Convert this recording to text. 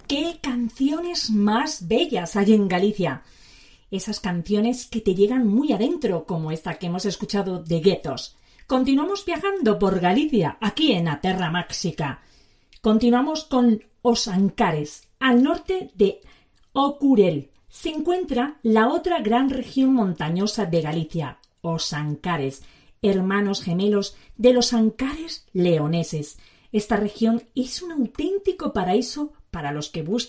¡Qué canciones más bellas hay en Galicia! Esas canciones que te llegan muy adentro, como esta que hemos escuchado de Guetos. Continuamos viajando por Galicia, aquí en A Terra Máxica. Continuamos con Os Ancares, al norte de Ocurel. Se encuentra la otra gran región montañosa de Galicia, Os Ancares, hermanos gemelos de los Ancares leoneses. Esta región es un auténtico paraíso para los que buscan